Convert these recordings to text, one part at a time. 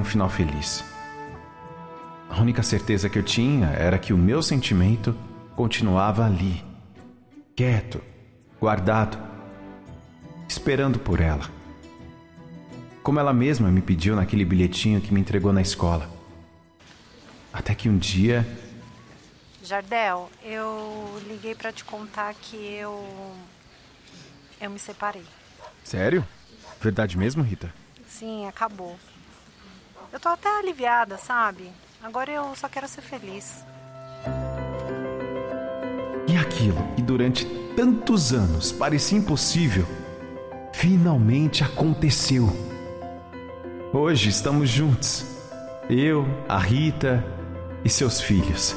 um final feliz. A única certeza que eu tinha era que o meu sentimento continuava ali, quieto, guardado, esperando por ela. Como ela mesma me pediu naquele bilhetinho que me entregou na escola. Até que um dia... Jardel, eu liguei pra te contar que eu me separei. Sério? Verdade mesmo, Rita? Sim, acabou. Eu tô até aliviada, sabe? Agora eu só quero ser feliz. E aquilo que durante tantos anos parecia impossível, finalmente aconteceu. Hoje estamos juntos. Eu, a Rita e seus filhos.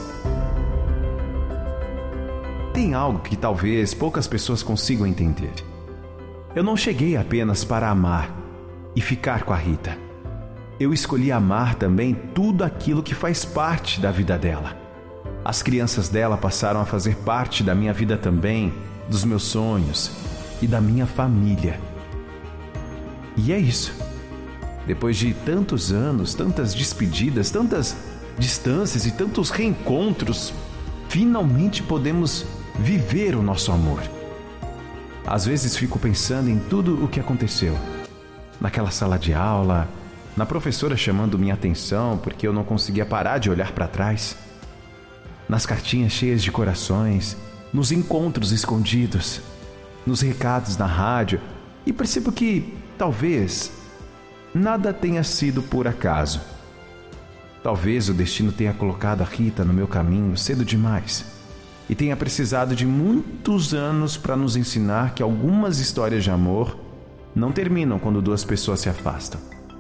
Tem algo que talvez poucas pessoas consigam entender. Eu não cheguei apenas para amar e ficar com a Rita. Eu escolhi amar também tudo aquilo que faz parte da vida dela. As crianças dela passaram a fazer parte da minha vida também, dos meus sonhos e da minha família. E é isso. Depois de tantos anos, tantas despedidas, tantas distâncias e tantos reencontros, finalmente podemos viver o nosso amor. Às vezes fico pensando em tudo o que aconteceu. Naquela sala de aula, na professora chamando minha atenção porque eu não conseguia parar de olhar para trás, nas cartinhas cheias de corações, nos encontros escondidos, nos recados na rádio, e percebo que, talvez, nada tenha sido por acaso. Talvez o destino tenha colocado a Rita no meu caminho cedo demais e tenha precisado de muitos anos para nos ensinar que algumas histórias de amor não terminam quando duas pessoas se afastam.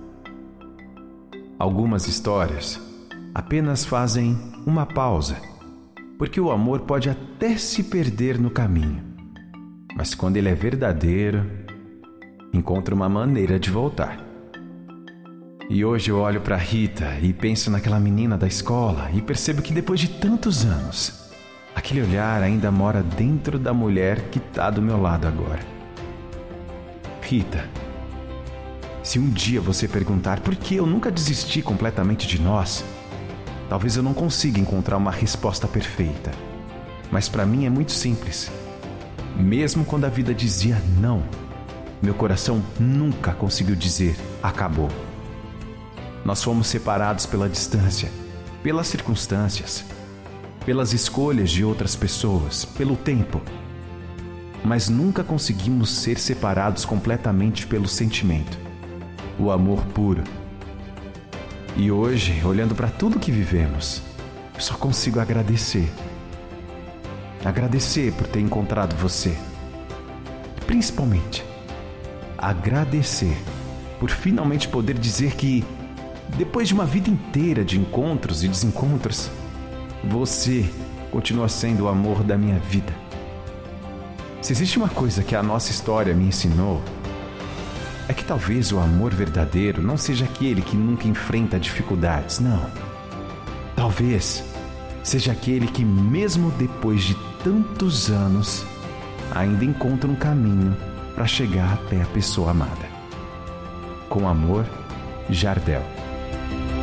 Algumas histórias apenas fazem uma pausa, porque o amor pode até se perder no caminho, mas quando ele é verdadeiro, encontra uma maneira de voltar. E hoje eu olho para Rita e penso naquela menina da escola e percebo que depois de tantos anos, aquele olhar ainda mora dentro da mulher que está do meu lado agora. Rita, se um dia você perguntar por que eu nunca desisti completamente de nós, talvez eu não consiga encontrar uma resposta perfeita. Mas para mim é muito simples. Mesmo quando a vida dizia não, meu coração nunca conseguiu dizer acabou. Nós fomos separados pela distância, pelas circunstâncias, pelas escolhas de outras pessoas, pelo tempo. Mas nunca conseguimos ser separados completamente pelo sentimento, o amor puro. E hoje, olhando para tudo que vivemos, eu só consigo agradecer. Agradecer por ter encontrado você. E principalmente, agradecer por finalmente poder dizer que, depois de uma vida inteira de encontros e desencontros, você continua sendo o amor da minha vida. Se existe uma coisa que a nossa história me ensinou, é que talvez o amor verdadeiro não seja aquele que nunca enfrenta dificuldades, não. Talvez seja aquele que, mesmo depois de tantos anos, ainda encontra um caminho para chegar até a pessoa amada. Com amor, Jardel.